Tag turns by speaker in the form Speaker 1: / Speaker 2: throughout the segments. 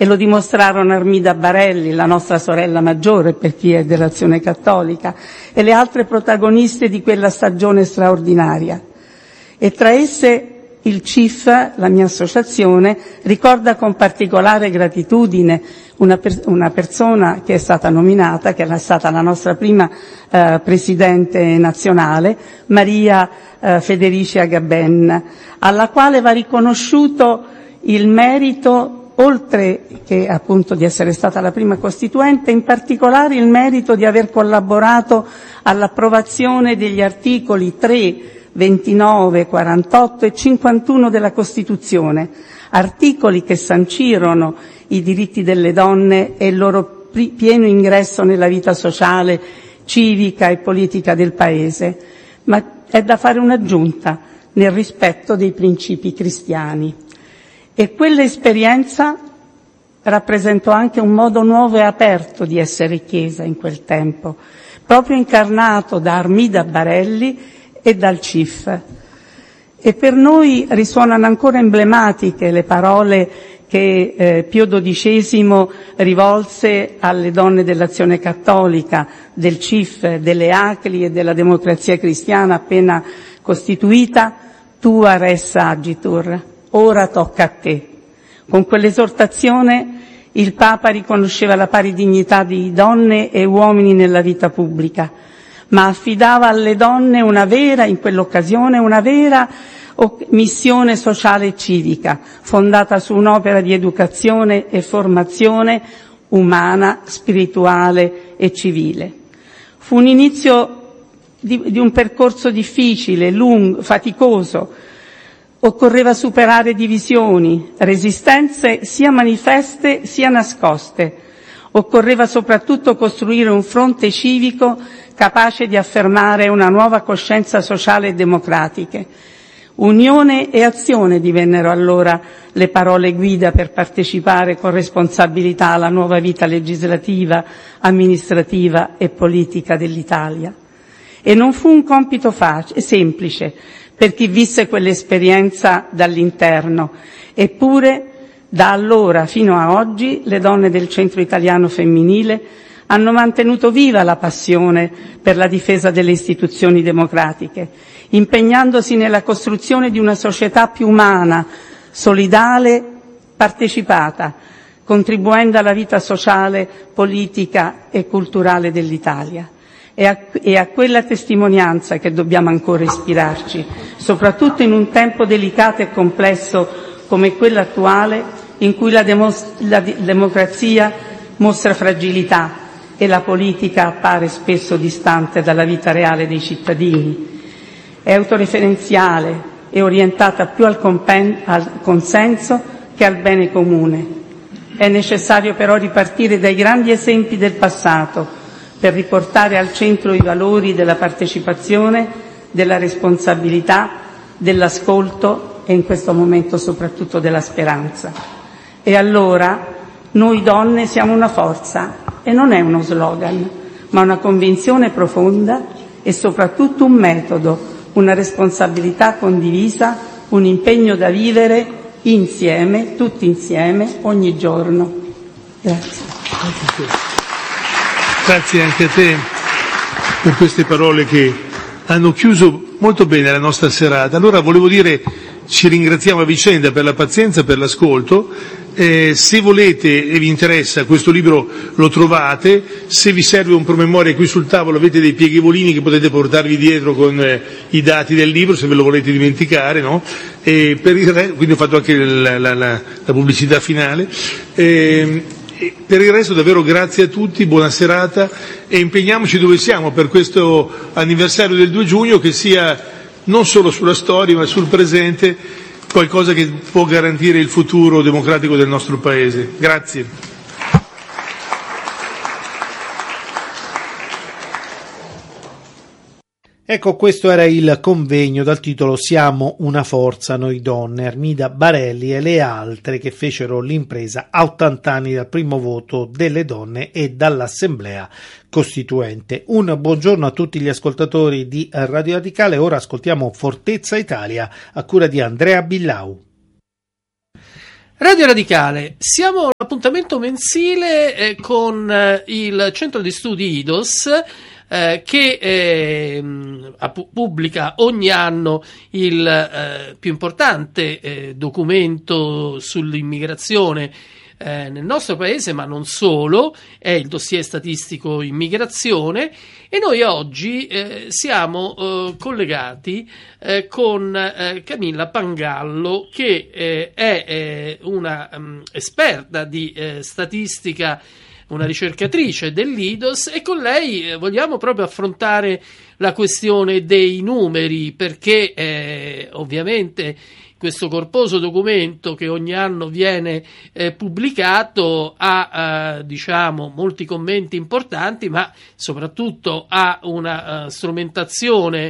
Speaker 1: e lo dimostrarono Armida Barelli, la nostra sorella maggiore per chi è dell'Azione Cattolica, e le altre protagoniste di quella stagione straordinaria. E tra esse il CIF, la mia associazione, ricorda con particolare gratitudine una persona che è stata nominata, che era stata la nostra prima presidente nazionale, Maria Federicia Gaben, alla quale va riconosciuto il merito, oltre che appunto di essere stata la prima costituente, in particolare il merito di aver collaborato all'approvazione degli articoli 3, 29, 48 e 51 della Costituzione, articoli che sancirono i diritti delle donne e il loro pieno ingresso nella vita sociale, civica e politica del Paese. Ma è da fare un'aggiunta: nel rispetto dei principi cristiani. E quell'esperienza rappresentò anche un modo nuovo e aperto di essere Chiesa in quel tempo, proprio incarnato da Armida Barelli e dal CIF. E per noi risuonano ancora emblematiche le parole che Pio XII rivolse alle donne dell'Azione Cattolica, del CIF, delle ACLI e della Democrazia Cristiana appena costituita: tua res agitur, ora tocca a te. Con quell'esortazione il Papa riconosceva la pari dignità di donne e uomini nella vita pubblica, ma affidava alle donne in quell'occasione una vera missione sociale e civica, fondata su un'opera di educazione e formazione umana, spirituale e civile. Fu un inizio di un percorso difficile, lungo, faticoso. Occorreva superare divisioni, resistenze sia manifeste sia nascoste. Occorreva soprattutto costruire un fronte civico capace di affermare una nuova coscienza sociale e democratiche. Unione e azione divennero allora le parole guida per partecipare con responsabilità alla nuova vita legislativa, amministrativa e politica dell'Italia. E non fu un compito semplice per chi visse quell'esperienza dall'interno, eppure da allora fino a oggi le donne del Centro Italiano Femminile hanno mantenuto viva la passione per la difesa delle istituzioni democratiche, impegnandosi nella costruzione di una società più umana, solidale, partecipata, contribuendo alla vita sociale, politica e culturale dell'Italia. È a quella testimonianza che dobbiamo ancora ispirarci, soprattutto in un tempo delicato e complesso come quello attuale, in cui la democrazia mostra fragilità e la politica appare spesso distante dalla vita reale dei cittadini. È autoreferenziale e orientata più al consenso che al bene comune. È necessario però ripartire dai grandi esempi del passato per riportare al centro i valori della partecipazione, della responsabilità, dell'ascolto e in questo momento soprattutto della speranza. E allora noi donne siamo una forza, e non è uno slogan, ma una convinzione profonda e soprattutto un metodo, una responsabilità condivisa, un impegno da vivere insieme, tutti insieme, ogni giorno. Grazie.
Speaker 2: Grazie anche a te per queste parole che hanno chiuso molto bene la nostra serata. Allora volevo dire, ci ringraziamo a vicenda per la pazienza, per l'ascolto. Se volete e vi interessa questo libro lo trovate, se vi serve un promemoria qui sul tavolo avete dei pieghevolini che potete portarvi dietro con i dati del libro se ve lo volete dimenticare, no? E per il quindi ho fatto anche la pubblicità finale. Per il resto davvero grazie a tutti, buona serata e impegniamoci dove siamo per questo anniversario del 2 giugno che sia non solo sulla storia ma sul presente qualcosa che può garantire il futuro democratico del nostro Paese. Grazie.
Speaker 3: Ecco, questo era il convegno dal titolo Siamo una forza noi donne, Armida Barelli e le altre che fecero l'impresa a 80 anni dal primo voto delle donne e dall'Assemblea Costituente. Un buongiorno a tutti gli ascoltatori di Radio Radicale, ora ascoltiamo Fortezza Italia a cura di Andrea Billau.
Speaker 4: Radio Radicale, siamo all'appuntamento mensile con il centro di studi IDOS che pubblica ogni anno il più importante documento sull'immigrazione nel nostro paese, ma non solo, è il dossier statistico immigrazione, e noi oggi siamo collegati con Camilla Pangallo, che è una esperta di statistica, una ricercatrice dell'IDOS, e con lei vogliamo proprio affrontare la questione dei numeri, perché ovviamente questo corposo documento che ogni anno viene pubblicato ha diciamo molti commenti importanti, ma soprattutto ha una strumentazione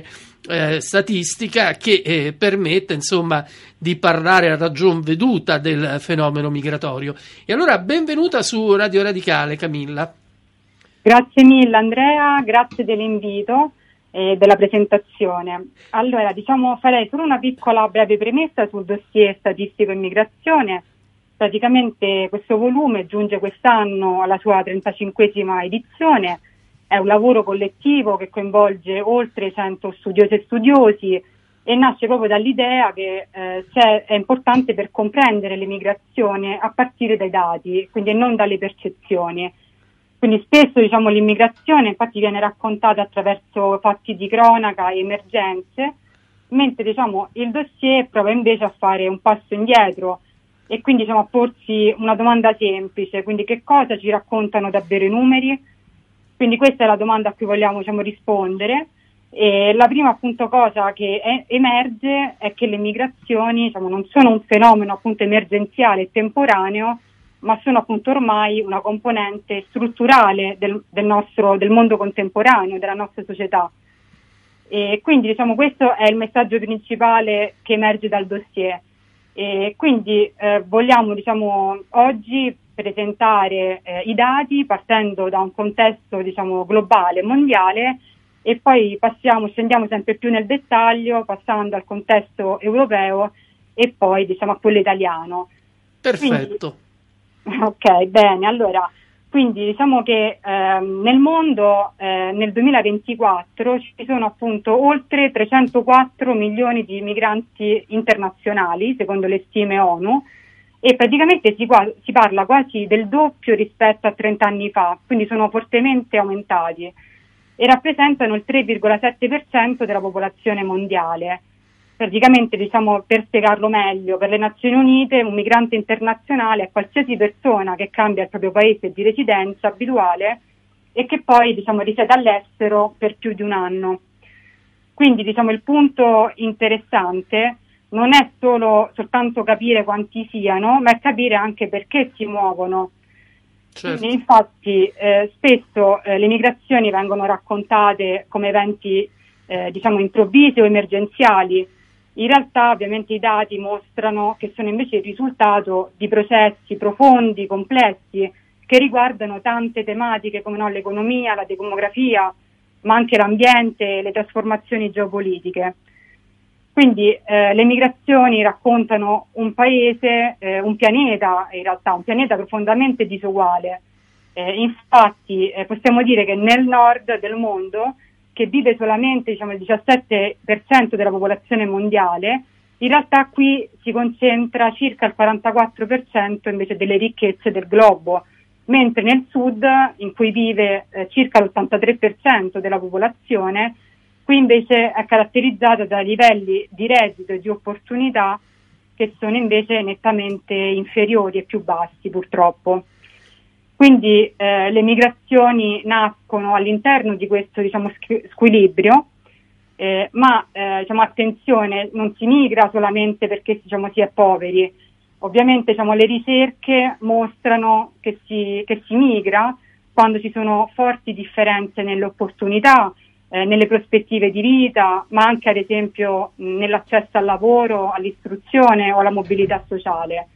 Speaker 4: statistica che permette insomma di parlare a ragion veduta del fenomeno migratorio. E allora benvenuta su Radio Radicale, Camilla.
Speaker 5: Grazie mille Andrea, grazie dell'invito e della presentazione. Allora, farei solo una piccola breve premessa sul dossier statistico immigrazione. Praticamente questo volume giunge quest'anno alla sua 35esima edizione. È un lavoro collettivo che coinvolge oltre 100 studiose e studiosi e nasce proprio dall'idea che è importante per comprendere l'immigrazione a partire dai dati, quindi non dalle percezioni. Quindi spesso l'immigrazione infatti viene raccontata attraverso fatti di cronaca e emergenze, mentre il dossier prova invece a fare un passo indietro e quindi a porsi una domanda semplice, quindi che cosa ci raccontano davvero i numeri? Quindi questa è la domanda a cui vogliamo rispondere. E la prima appunto cosa che emerge è che le migrazioni non sono un fenomeno appunto emergenziale e temporaneo, ma sono appunto ormai una componente strutturale del mondo contemporaneo, della nostra società. E quindi questo è il messaggio principale che emerge dal dossier. E quindi vogliamo oggi presentare i dati partendo da un contesto globale, mondiale, e poi scendiamo sempre più nel dettaglio, passando al contesto europeo e poi a quello italiano.
Speaker 4: Perfetto.
Speaker 5: Quindi, ok, bene, allora, quindi che nel mondo nel 2024 ci sono appunto oltre 304 milioni di migranti internazionali, secondo le stime ONU, e praticamente si parla quasi del doppio rispetto a 30 anni fa, quindi sono fortemente aumentati e rappresentano il 3,7% della popolazione mondiale. Praticamente, per spiegarlo meglio, per le Nazioni Unite un migrante internazionale è qualsiasi persona che cambia il proprio paese di residenza abituale e che poi risiede all'estero per più di un anno. Quindi il punto interessante non è soltanto capire quanti siano, ma è capire anche perché si muovono.
Speaker 4: Certo.
Speaker 5: Quindi, infatti spesso le migrazioni vengono raccontate come eventi improvvisi o emergenziali. In realtà ovviamente i dati mostrano che sono invece il risultato di processi profondi, complessi, che riguardano tante tematiche come l'economia, la demografia, ma anche l'ambiente e le trasformazioni geopolitiche. Quindi le migrazioni raccontano un paese, un pianeta, in realtà un pianeta profondamente disuguale. Infatti possiamo dire che nel nord del mondo, che vive solamente il 17% della popolazione mondiale, in realtà qui si concentra circa il 44% invece delle ricchezze del globo, mentre nel sud, in cui vive circa l'83% della popolazione, qui invece è caratterizzata da livelli di reddito e di opportunità che sono invece nettamente inferiori e più bassi, purtroppo. Quindi le migrazioni nascono all'interno di questo squilibrio, ma attenzione, non si migra solamente perché si è poveri. Ovviamente le ricerche mostrano che si migra quando ci sono forti differenze nelle opportunità, nelle prospettive di vita, ma anche ad esempio nell'accesso al lavoro, all'istruzione o alla mobilità sociale.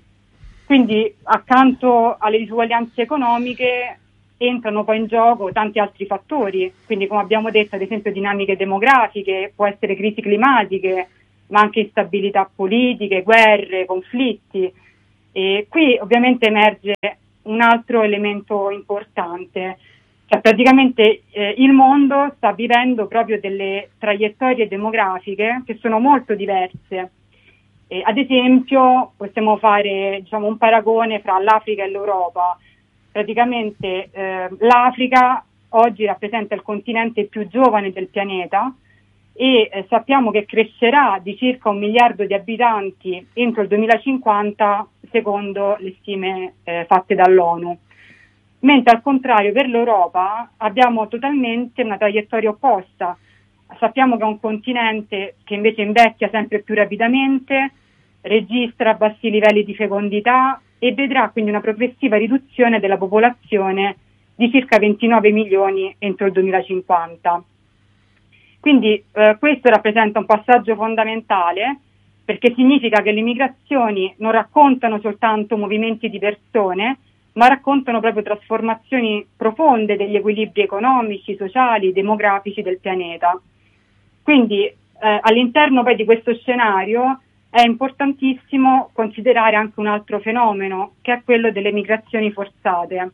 Speaker 5: Quindi accanto alle disuguaglianze economiche entrano poi in gioco tanti altri fattori, quindi come abbiamo detto ad esempio dinamiche demografiche, può essere crisi climatiche, ma anche instabilità politiche, guerre, conflitti, E qui ovviamente emerge un altro elemento importante, cioè praticamente il mondo sta vivendo proprio delle traiettorie demografiche che sono molto diverse. Ad esempio possiamo fare un paragone fra l'Africa e l'Europa. Praticamente l'Africa oggi rappresenta il continente più giovane del pianeta e sappiamo che crescerà di circa 1 miliardo di abitanti entro il 2050 secondo le stime fatte dall'ONU. Mentre al contrario per l'Europa abbiamo totalmente una traiettoria opposta. Sappiamo che è un continente che invece invecchia sempre più rapidamente, registra bassi livelli di fecondità e vedrà quindi una progressiva riduzione della popolazione di circa 29 milioni entro il 2050. Quindi questo rappresenta un passaggio fondamentale perché significa che le migrazioni non raccontano soltanto movimenti di persone, ma raccontano proprio trasformazioni profonde degli equilibri economici, sociali, demografici del pianeta. Quindi all'interno poi di questo scenario è importantissimo considerare anche un altro fenomeno, che è quello delle migrazioni forzate.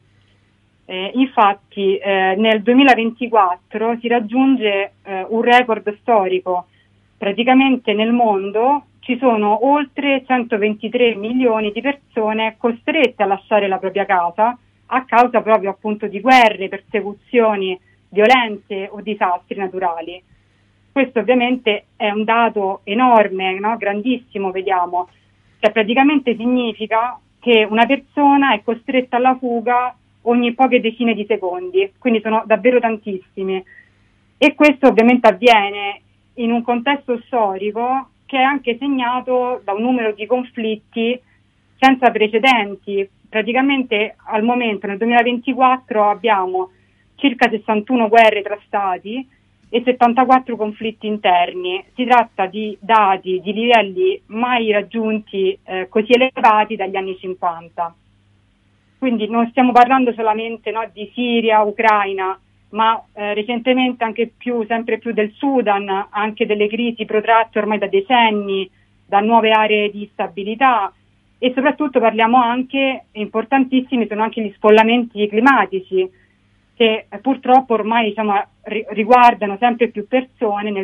Speaker 5: Infatti nel 2024 si raggiunge un record storico. Praticamente nel mondo ci sono oltre 123 milioni di persone costrette a lasciare la propria casa a causa proprio appunto di guerre, persecuzioni, violenze o disastri naturali. Questo ovviamente è un dato enorme, no? Grandissimo, vediamo. Cioè praticamente significa che una persona è costretta alla fuga ogni poche decine di secondi, quindi sono davvero tantissimi. E questo ovviamente avviene in un contesto storico che è anche segnato da un numero di conflitti senza precedenti. Praticamente al momento, nel 2024, abbiamo circa 61 guerre tra stati e 74 conflitti interni. Si tratta di dati, di livelli mai raggiunti così elevati dagli anni 50. Quindi non stiamo parlando solamente di Siria, Ucraina, ma recentemente anche sempre più del Sudan, anche delle crisi protratte ormai da decenni, da nuove aree di instabilità e soprattutto parliamo anche, importantissimi sono anche gli sfollamenti climatici che purtroppo ormai riguardano sempre più persone. Nel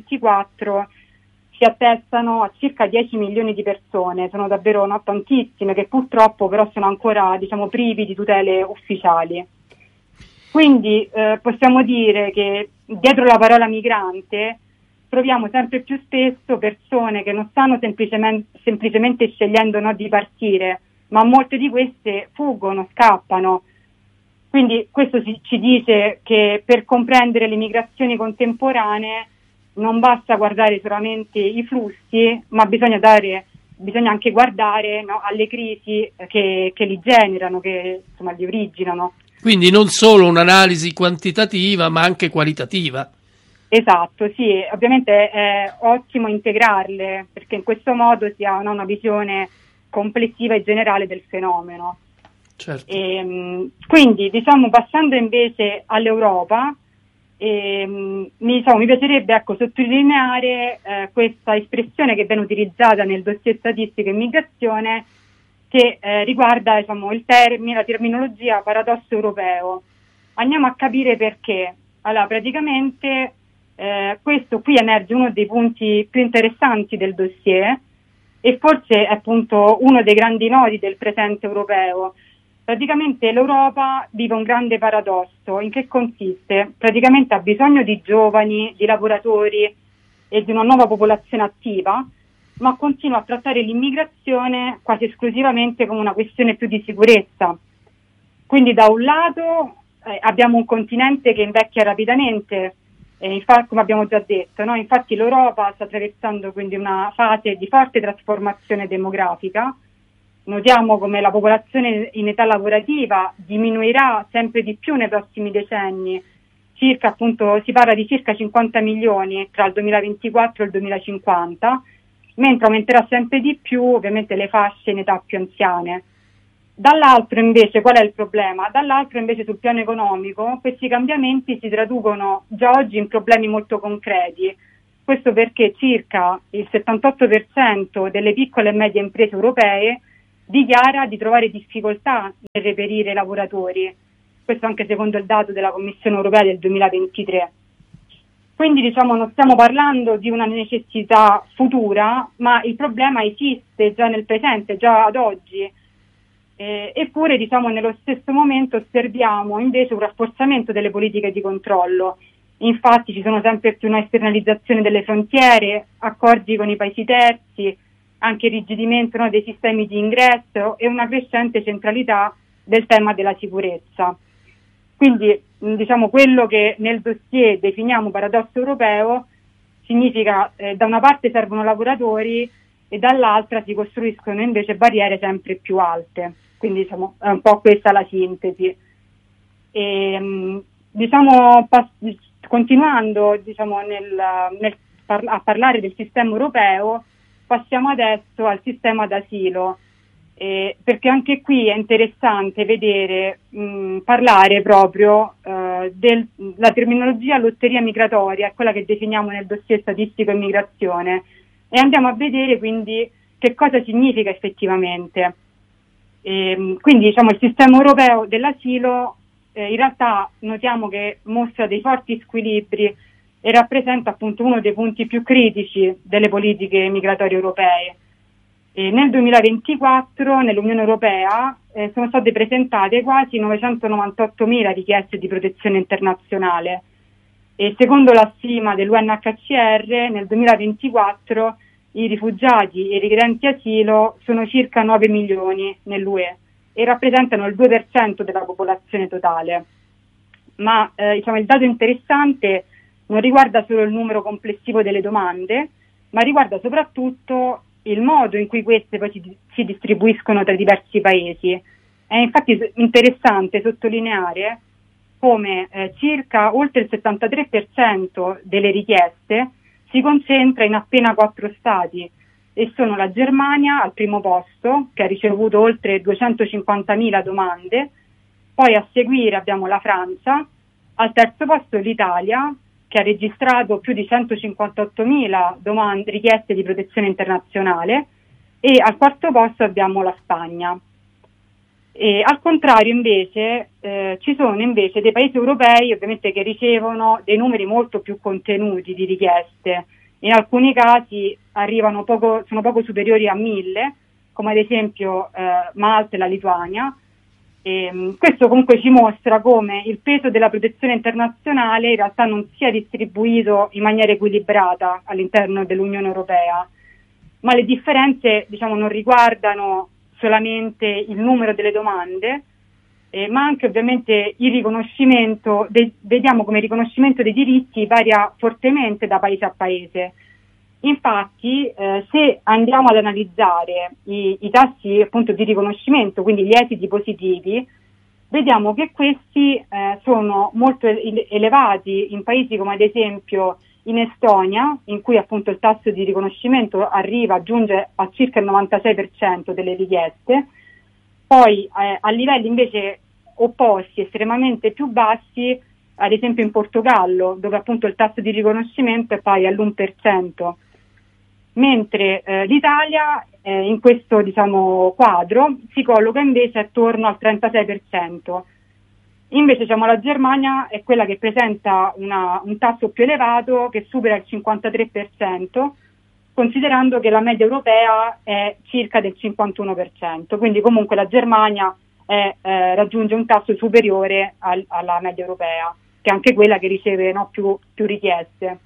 Speaker 5: 2024 si attestano a circa 10 milioni di persone, sono davvero tantissime che purtroppo però sono ancora privi di tutele ufficiali. Quindi possiamo dire che dietro la parola migrante troviamo sempre più spesso persone che non stanno semplicemente scegliendo di partire, ma molte di queste fuggono, scappano. Quindi questo ci dice che per comprendere le migrazioni contemporanee non basta guardare solamente i flussi, ma bisogna anche guardare alle crisi che li generano, che li originano.
Speaker 4: Quindi non solo un'analisi quantitativa, ma anche qualitativa.
Speaker 5: Esatto, sì, ovviamente è ottimo integrarle, perché in questo modo si ha una visione complessiva e generale del fenomeno.
Speaker 4: Certo.
Speaker 5: Quindi, passando invece all'Europa, mi piacerebbe sottolineare questa espressione che viene utilizzata nel dossier Statistica e Migrazione, che riguarda la terminologia paradosso europeo. Andiamo a capire perché. Allora, praticamente questo qui emerge uno dei punti più interessanti del dossier e forse è appunto uno dei grandi nodi del presente europeo. Praticamente l'Europa vive un grande paradosso. In che consiste? Praticamente ha bisogno di giovani, di lavoratori e di una nuova popolazione attiva, ma continua a trattare l'immigrazione quasi esclusivamente come una questione più di sicurezza. Quindi da un lato abbiamo un continente che invecchia rapidamente, infatti, come abbiamo già detto, infatti l'Europa sta attraversando quindi una fase di forte trasformazione demografica. Notiamo come la popolazione in età lavorativa diminuirà sempre di più nei prossimi decenni, si parla di circa 50 milioni tra il 2024 e il 2050, mentre aumenterà sempre di più ovviamente le fasce in età più anziane. Dall'altro invece, qual è il problema? Dall'altro invece sul piano economico questi cambiamenti si traducono già oggi in problemi molto concreti. Questo perché circa il 78% delle piccole e medie imprese europee dichiara di trovare difficoltà nel reperire lavoratori, questo anche secondo il dato della Commissione europea del 2023. Quindi diciamo non stiamo parlando di una necessità futura, ma il problema esiste già nel presente, già ad oggi. Eppure diciamo nello stesso momento osserviamo invece un rafforzamento delle politiche di controllo. Infatti ci sono sempre più una esternalizzazione delle frontiere, accordi con i paesi terzi, anche irrigidimento, no, dei sistemi di ingresso e una crescente centralità del tema della sicurezza. Quindi diciamo quello che nel dossier definiamo paradosso europeo significa da una parte servono lavoratori e dall'altra si costruiscono invece barriere sempre più alte. Quindi diciamo è un po' questa la sintesi. Continuando diciamo a parlare del sistema europeo, passiamo adesso al sistema d'asilo, perché anche qui è interessante vedere, parlare proprio della terminologia lotteria migratoria, quella che definiamo nel dossier statistico immigrazione, e andiamo a vedere quindi che cosa significa effettivamente. Quindi diciamo il sistema europeo dell'asilo in realtà notiamo che mostra dei forti squilibri e rappresenta appunto uno dei punti più critici delle politiche migratorie europee. Nel 2024 nell'Unione Europea sono state presentate quasi 998.000 richieste di protezione internazionale e secondo la stima dell'UNHCR nel 2024 i rifugiati e i richiedenti asilo sono circa 9 milioni nell'UE e rappresentano il 2% della popolazione totale. Ma diciamo, il dato interessante non riguarda solo il numero complessivo delle domande, ma riguarda soprattutto il modo in cui queste poi si distribuiscono tra i diversi paesi. È infatti interessante sottolineare come circa oltre il 73% delle richieste si concentra in appena 4 stati e sono la Germania al primo posto, che ha ricevuto oltre 250.000 domande, poi a seguire abbiamo la Francia, al terzo posto l'Italia, che ha registrato più di 158.000 richieste di protezione internazionale, e al quarto posto abbiamo la Spagna. E al contrario invece ci sono invece dei paesi europei ovviamente che ricevono dei numeri molto più contenuti di richieste. In alcuni casi sono poco superiori a 1.000, come ad esempio Malta e la Lituania. Questo comunque ci mostra come il peso della protezione internazionale in realtà non sia distribuito in maniera equilibrata all'interno dell'Unione Europea, ma le differenze diciamo non riguardano solamente il numero delle domande, ma anche ovviamente il riconoscimento, vediamo come il riconoscimento dei diritti varia fortemente da paese a paese. Infatti se andiamo ad analizzare i tassi appunto di riconoscimento, quindi gli esiti positivi, vediamo che questi sono molto elevati in paesi come ad esempio in Estonia, in cui appunto il tasso di riconoscimento giunge a circa il 96% delle richieste, poi a livelli invece opposti, estremamente più bassi, ad esempio in Portogallo, dove appunto il tasso di riconoscimento è pari all'1%, mentre l'Italia in questo diciamo quadro si colloca invece attorno al 36%. Invece diciamo la Germania è quella che presenta un tasso più elevato che supera il 53%, considerando che la media europea è circa del 51%, quindi comunque la Germania raggiunge un tasso superiore alla media europea, che è anche quella che riceve più richieste.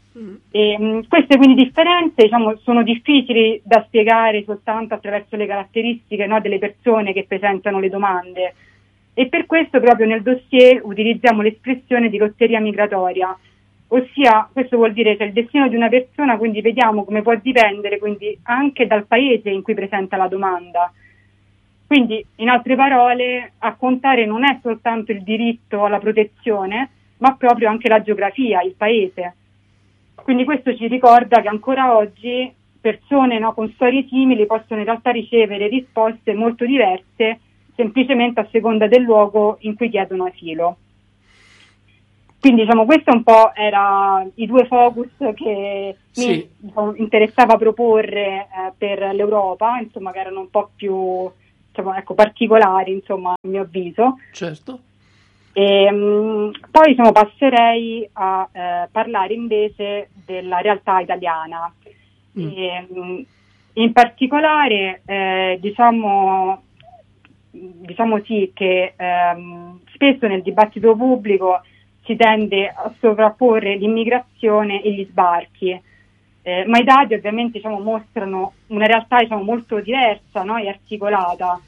Speaker 5: Queste quindi differenze diciamo, sono difficili da spiegare soltanto attraverso le caratteristiche delle persone che presentano le domande, e per questo proprio nel dossier utilizziamo l'espressione di lotteria migratoria, ossia questo vuol dire che il destino di una persona quindi vediamo come può dipendere quindi anche dal paese in cui presenta la domanda. Quindi in altre parole a contare non è soltanto il diritto alla protezione, ma proprio anche la geografia, il paese. Quindi questo ci ricorda che ancora oggi persone con storie simili possono in realtà ricevere risposte molto diverse semplicemente a seconda del luogo in cui chiedono asilo. Quindi diciamo questo un po' era i due focus che mi interessava proporre per l'Europa, insomma, che erano un po' più particolari, insomma, a mio avviso.
Speaker 4: Certo.
Speaker 5: E, poi passerei a parlare invece della realtà italiana. E, in particolare diciamo sì che spesso nel dibattito pubblico si tende a sovrapporre l'immigrazione e gli sbarchi, ma i dati ovviamente mostrano una realtà molto diversa, no? E articolata.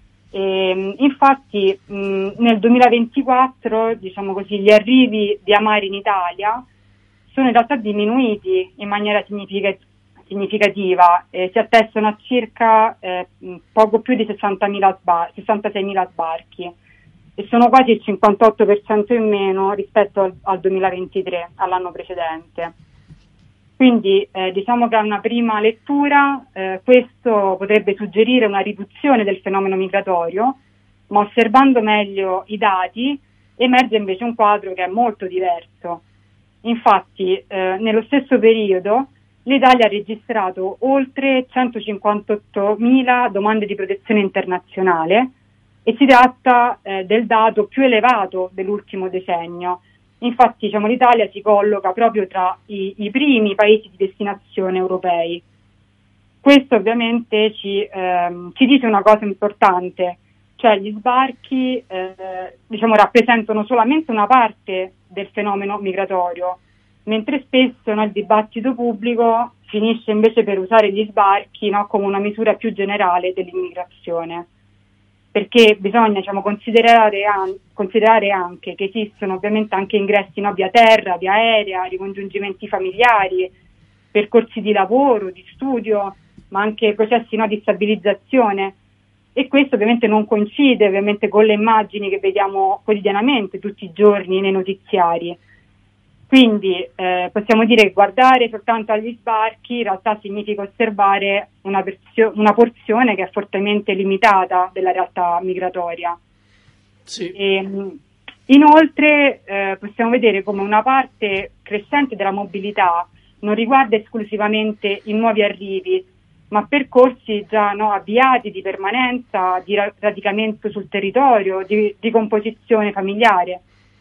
Speaker 5: Infatti nel 2024 gli arrivi di Amari in Italia sono in realtà diminuiti in maniera significativa, si attestano a circa poco più di 66.000 sbarchi e sono quasi il 58% in meno rispetto al 2023, all'anno precedente. Quindi diciamo che a una prima lettura questo potrebbe suggerire una riduzione del fenomeno migratorio, ma osservando meglio i dati emerge invece un quadro che è molto diverso. Infatti nello stesso periodo l'Italia ha registrato oltre 158.000 domande di protezione internazionale e si tratta del dato più elevato dell'ultimo decennio. Infatti l'Italia si colloca proprio tra i primi paesi di destinazione europei. Questo ovviamente ci dice una cosa importante, cioè gli sbarchi rappresentano solamente una parte del fenomeno migratorio, mentre spesso il dibattito pubblico finisce invece per usare gli sbarchi come una misura più generale dell'immigrazione, perché bisogna considerare anche che esistono ovviamente anche ingressi via terra, via aerea, ricongiungimenti familiari, percorsi di lavoro, di studio, ma anche processi di stabilizzazione, e questo ovviamente non coincide con le immagini che vediamo quotidianamente tutti i giorni nei notiziari. Quindi possiamo dire che guardare soltanto agli sbarchi in realtà significa osservare una porzione che è fortemente limitata della realtà migratoria.
Speaker 4: Sì.
Speaker 5: Inoltre possiamo vedere come una parte crescente della mobilità non riguarda esclusivamente i nuovi arrivi, ma percorsi già avviati di permanenza, di radicamento sul territorio, di composizione familiare.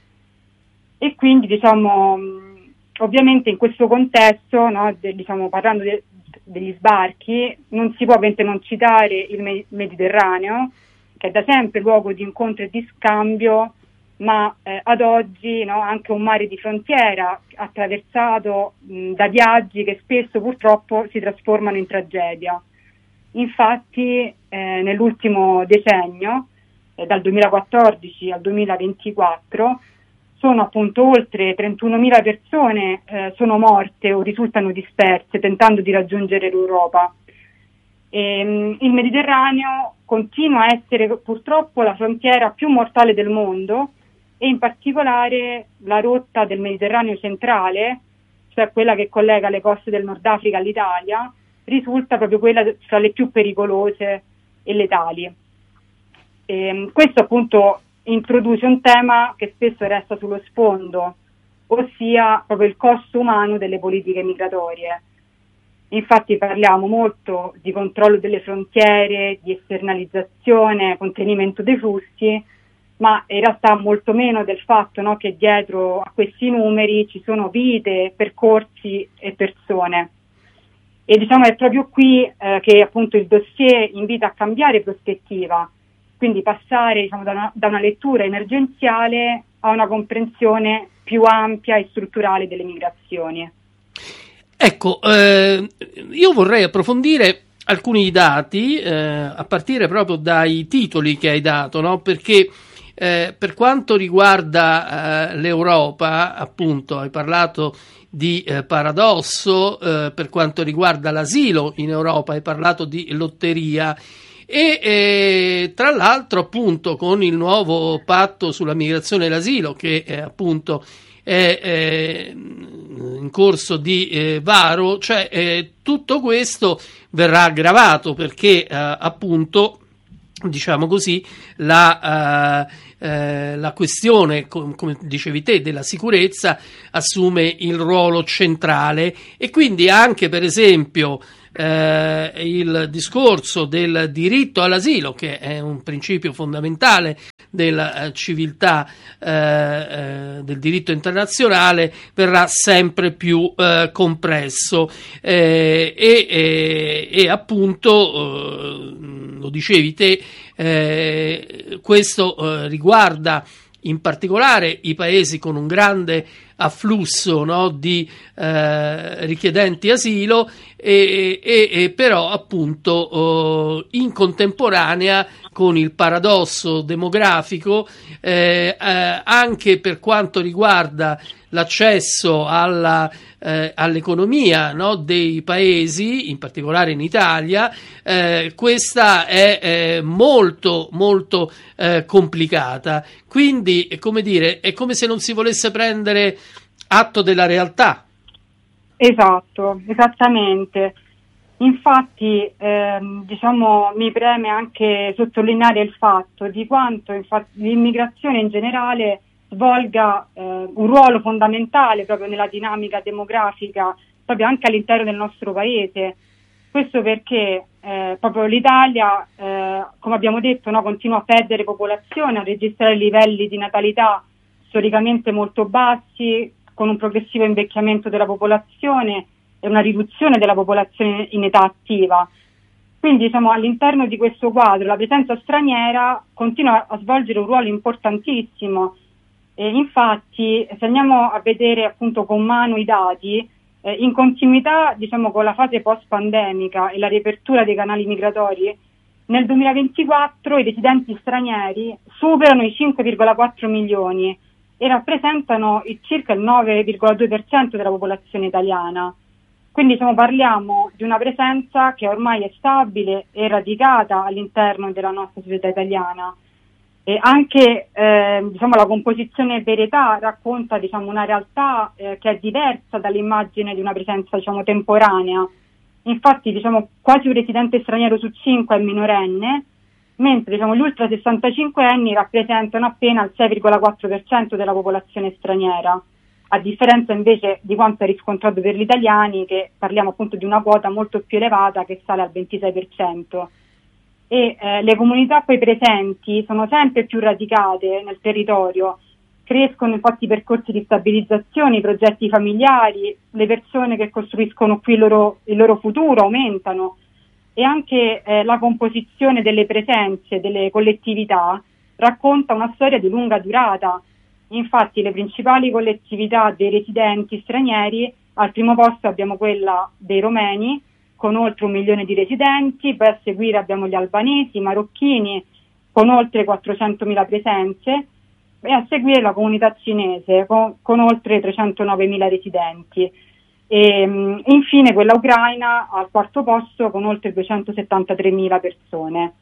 Speaker 5: E quindi ovviamente in questo contesto, parlando degli sbarchi, non si può ovviamente non citare il Mediterraneo, che è da sempre luogo di incontro e di scambio, ma ad oggi anche un mare di frontiera attraversato da viaggi che spesso purtroppo si trasformano in tragedia. Infatti nell'ultimo decennio, dal 2014 al 2024, sono appunto oltre 31.000 persone sono morte o risultano disperse tentando di raggiungere l'Europa. Il Mediterraneo continua a essere purtroppo la frontiera più mortale del mondo, e in particolare la rotta del Mediterraneo centrale, cioè quella che collega le coste del Nord Africa all'Italia, risulta proprio quella tra le più pericolose e letali. Questo appunto introduce un tema che spesso resta sullo sfondo, ossia proprio il costo umano delle politiche migratorie. Infatti parliamo molto di controllo delle frontiere, di esternalizzazione, contenimento dei flussi, ma in realtà molto meno del fatto che dietro a questi numeri ci sono vite, percorsi e persone. E è proprio qui che appunto il dossier invita a cambiare prospettiva, quindi passare da una lettura emergenziale a una comprensione più ampia e strutturale delle migrazioni.
Speaker 4: Ecco, io vorrei approfondire alcuni dati a partire proprio dai titoli che hai dato, no? Perché per quanto riguarda l'Europa, appunto, hai parlato di paradosso, per quanto riguarda l'asilo in Europa hai parlato di lotteria, e tra l'altro appunto con il nuovo patto sulla migrazione e l'asilo che appunto è in corso di varo, cioè tutto questo verrà aggravato perché appunto diciamo così, la questione, come dicevi te, della sicurezza assume il ruolo centrale, e quindi anche, per esempio, il discorso del diritto all'asilo, che è un principio fondamentale della civiltà, del diritto internazionale, verrà sempre più compresso, e appunto, lo dicevi te, questo riguarda in particolare i paesi con un grande afflusso, no, di richiedenti asilo, e però appunto in contemporanea con il paradosso demografico, anche per quanto riguarda l'accesso all'economia, no, dei paesi, in particolare in Italia, questa è molto molto complicata. Quindi, come dire, è come se non si volesse prendere atto della realtà.
Speaker 5: Esatto, esattamente. Infatti, diciamo, mi preme anche sottolineare il fatto di quanto l'immigrazione in generale svolga un ruolo fondamentale proprio nella dinamica demografica, proprio anche all'interno del nostro paese. Questo perché proprio l'Italia, come abbiamo detto, no, continua a perdere popolazione, a registrare livelli di natalità storicamente molto bassi, con un progressivo invecchiamento della popolazione e una riduzione della popolazione in età attiva. Quindi, diciamo, all'interno di questo quadro la presenza straniera continua a svolgere un ruolo importantissimo. E infatti, se andiamo a vedere appunto con mano i dati, in continuità, diciamo, con la fase post-pandemica e la riapertura dei canali migratori, nel 2024 i residenti stranieri superano i 5,4 milioni e rappresentano circa il 9,2% della popolazione italiana. Quindi, diciamo, parliamo di una presenza che ormai è stabile e radicata all'interno della nostra società italiana. E anche diciamo, la composizione per età racconta, diciamo, una realtà che è diversa dall'immagine di una presenza, diciamo, temporanea. Infatti, diciamo, quasi un residente straniero su 5 è minorenne, mentre, diciamo, gli ultra 65 anni rappresentano appena il 6,4% della popolazione straniera, a differenza invece di quanto è riscontrato per gli italiani, che parliamo appunto di una quota molto più elevata che sale al 26%. E le comunità poi presenti sono sempre più radicate nel territorio, crescono infatti i percorsi di stabilizzazione, i progetti familiari, le persone che costruiscono qui il loro futuro aumentano, e anche la composizione delle presenze, delle collettività, racconta una storia di lunga durata. Infatti le principali collettività dei residenti stranieri, al primo posto abbiamo quella dei romeni, con oltre 1 milione di residenti, poi a seguire abbiamo gli albanesi, i marocchini, con oltre 400.000 presenze, e a seguire la comunità cinese, con oltre 309.000 residenti. E infine quella ucraina al quarto posto, con oltre 273.000 persone.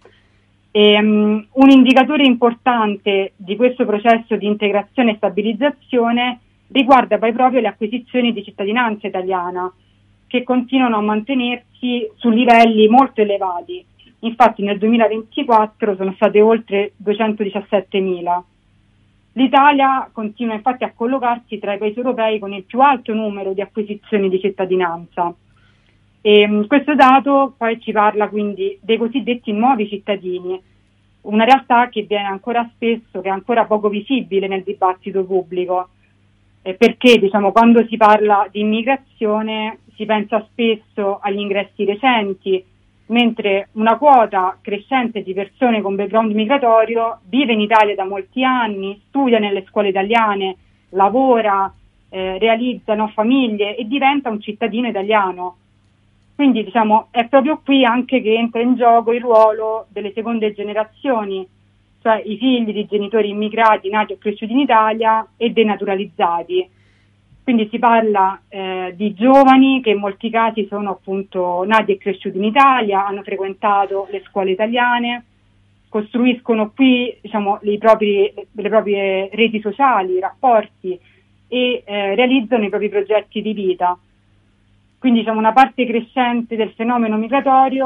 Speaker 5: Un indicatore importante di questo processo di integrazione e stabilizzazione riguarda poi proprio le acquisizioni di cittadinanza italiana, che continuano a mantenersi su livelli molto elevati. Infatti nel 2024 sono state oltre 217.000. L'Italia continua infatti a collocarsi tra i paesi europei con il più alto numero di acquisizioni di cittadinanza. E questo dato poi ci parla quindi dei cosiddetti nuovi cittadini, una realtà che viene ancora spesso, che è ancora poco visibile nel dibattito pubblico, perché, diciamo, quando si parla di immigrazione si pensa spesso agli ingressi recenti, mentre una quota crescente di persone con background migratorio vive in Italia da molti anni, studia nelle scuole italiane, lavora, realizza famiglie e diventa un cittadino italiano. Quindi, diciamo, è proprio qui anche che entra in gioco il ruolo delle seconde generazioni, cioè i figli di genitori immigrati nati o cresciuti in Italia e denaturalizzati. Quindi si parla di giovani che in molti casi sono appunto nati e cresciuti in Italia, hanno frequentato le scuole italiane, costruiscono qui, diciamo, le proprie reti sociali, i rapporti, e realizzano i propri progetti di vita. Quindi, diciamo, una parte crescente del fenomeno migratorio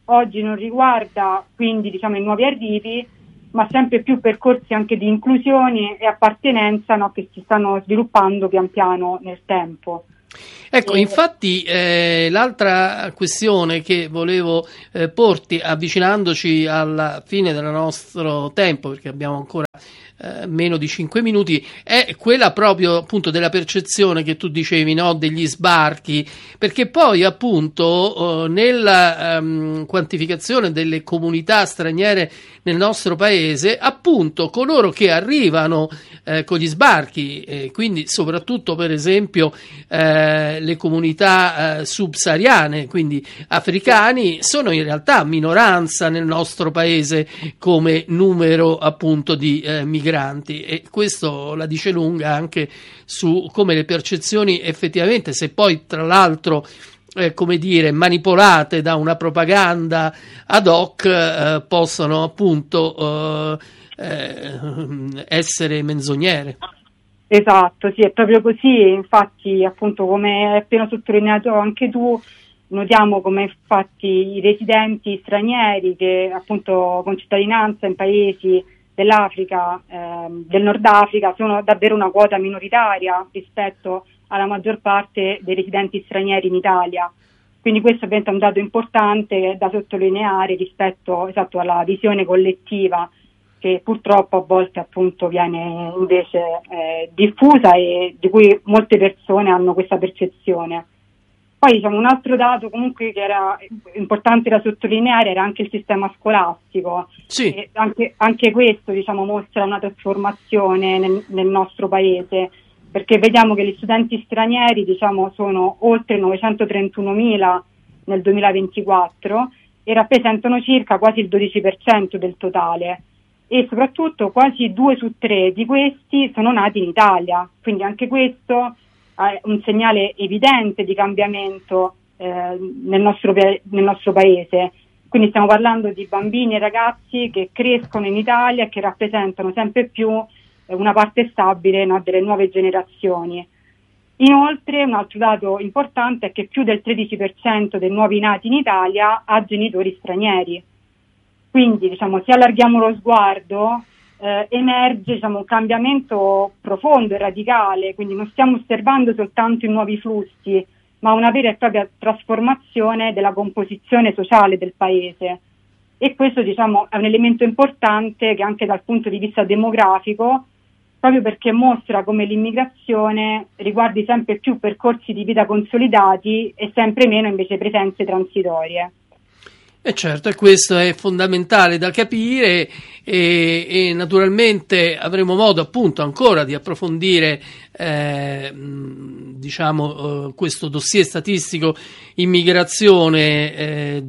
Speaker 5: oggi non riguarda quindi i nuovi arrivi, ma sempre più percorsi anche di inclusione e appartenenza, no, che si stanno sviluppando pian piano nel tempo.
Speaker 4: Ecco, infatti l'altra questione che volevo porti, avvicinandoci alla fine del nostro tempo, perché abbiamo ancora meno di 5 minuti, è quella proprio appunto della percezione che tu dicevi, no, degli sbarchi, perché poi appunto nella quantificazione delle comunità straniere nel nostro paese, appunto coloro che arrivano con gli sbarchi, quindi soprattutto per esempio le comunità subsahariane, quindi africani, sono in realtà minoranza nel nostro paese come numero appunto di migranti, e questo la dice lunga anche su come le percezioni effettivamente, se poi tra l'altro come dire, manipolate da una propaganda ad hoc, possono appunto essere menzognere.
Speaker 5: Esatto, sì, è proprio così. Infatti, appunto, come hai appena sottolineato anche tu, notiamo come infatti i residenti stranieri che appunto con cittadinanza in paesi dell'Africa, del Nord Africa, sono davvero una quota minoritaria rispetto alla maggior parte dei residenti stranieri in Italia. Quindi questo ovviamente è un dato importante da sottolineare rispetto, esatto, alla visione collettiva che purtroppo a volte appunto viene invece diffusa e di cui molte persone hanno questa percezione. Poi un altro dato comunque che era importante da sottolineare era anche il sistema scolastico.
Speaker 4: Sì.
Speaker 5: E anche questo mostra una trasformazione nel nostro paese, perché vediamo che gli studenti stranieri sono oltre 931.000 nel 2024 e rappresentano circa quasi il 12% del totale, e soprattutto quasi 2 su 3 di questi sono nati in Italia, quindi anche questo è un segnale evidente di cambiamento nel nostro paese. Quindi stiamo parlando di bambini e ragazzi che crescono in Italia e che rappresentano sempre più una parte stabile, no, delle nuove generazioni. Inoltre, un altro dato importante è che più del 13% dei nuovi nati in Italia ha genitori stranieri. Quindi, se allarghiamo lo sguardo, emerge un cambiamento profondo e radicale, quindi non stiamo osservando soltanto i nuovi flussi, ma una vera e propria trasformazione della composizione sociale del paese. E questo è un elemento importante che anche dal punto di vista demografico, proprio perché mostra come l'immigrazione riguardi sempre più percorsi di vita consolidati e sempre meno invece presenze transitorie.
Speaker 4: E certo, e questo è fondamentale da capire, e naturalmente avremo modo appunto ancora di approfondire questo dossier statistico immigrazione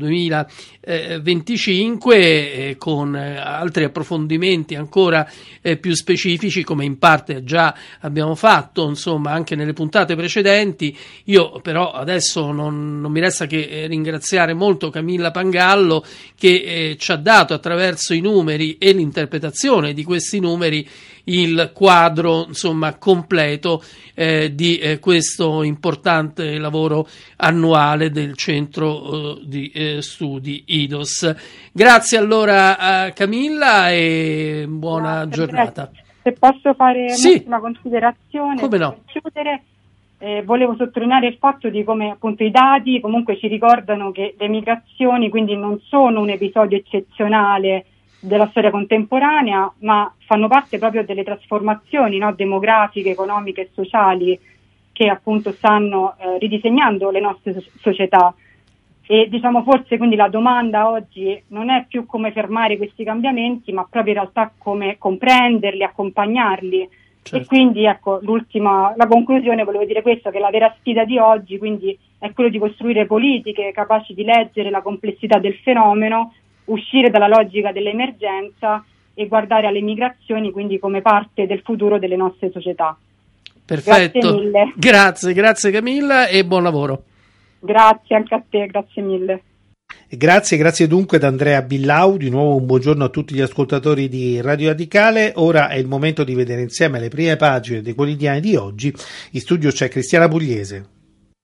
Speaker 4: 2025 con altri approfondimenti ancora più specifici, come in parte già abbiamo fatto anche nelle puntate precedenti. Io però adesso non mi resta che ringraziare molto Camilla Pangallo, che ci ha dato attraverso i numeri e l'interpretazione di questi numeri il quadro completo di questo importante lavoro annuale del centro di studi IDOS. Grazie allora a Camilla e buona giornata.
Speaker 5: Se posso fare
Speaker 4: sì,
Speaker 5: una considerazione,
Speaker 4: come no?
Speaker 5: Per chiudere, volevo sottolineare il fatto di come appunto i dati comunque ci ricordano che le migrazioni quindi non sono un episodio eccezionale della storia contemporanea, ma fanno parte proprio delle trasformazioni, no, demografiche, economiche e sociali che appunto stanno ridisegnando le nostre società. E forse quindi la domanda oggi non è più come fermare questi cambiamenti, ma proprio in realtà come comprenderli, accompagnarli. Certo. E quindi la conclusione volevo dire questo, che la vera sfida di oggi quindi è quello di costruire politiche capaci di leggere la complessità del fenomeno, uscire dalla logica dell'emergenza e guardare alle migrazioni quindi come parte del futuro delle nostre società.
Speaker 4: Perfetto.
Speaker 5: Grazie mille.
Speaker 4: Grazie Camilla e buon lavoro.
Speaker 5: Grazie anche a te, grazie mille.
Speaker 3: Grazie dunque ad Andrea Billau. Di nuovo un buongiorno a tutti gli ascoltatori di Radio Radicale. Ora è il momento di vedere insieme le prime pagine dei quotidiani di oggi. In studio c'è Cristiana Pugliese.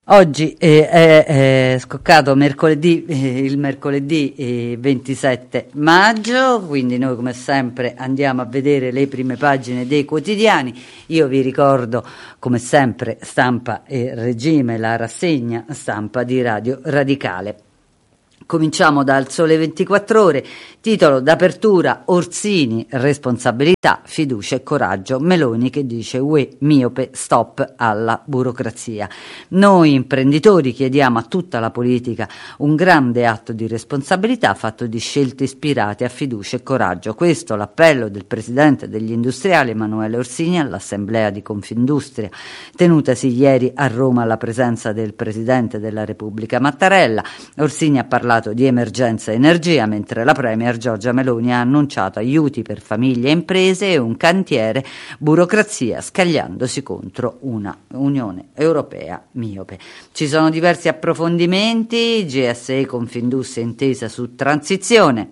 Speaker 6: Oggi è scoccato il mercoledì 27 maggio, quindi noi come sempre andiamo a vedere le prime pagine dei quotidiani. Io vi ricordo come sempre Stampa e Regime, la rassegna stampa di Radio Radicale. Cominciamo dal Sole 24 Ore, titolo d'apertura: Orsini, responsabilità, fiducia e coraggio. Meloni che dice UE miope, stop alla burocrazia. Noi imprenditori chiediamo a tutta la politica un grande atto di responsabilità fatto di scelte ispirate a fiducia e coraggio. Questo l'appello del presidente degli industriali Emanuele Orsini all'assemblea di Confindustria tenutasi ieri a Roma alla presenza del presidente della Repubblica Mattarella. Orsini ha parlato di emergenza energia, mentre la Premier Giorgia Meloni ha annunciato aiuti per famiglie e imprese e un cantiere burocrazia, scagliandosi contro una Unione Europea miope. Ci sono diversi approfondimenti, GSE Confindustria intesa su transizione.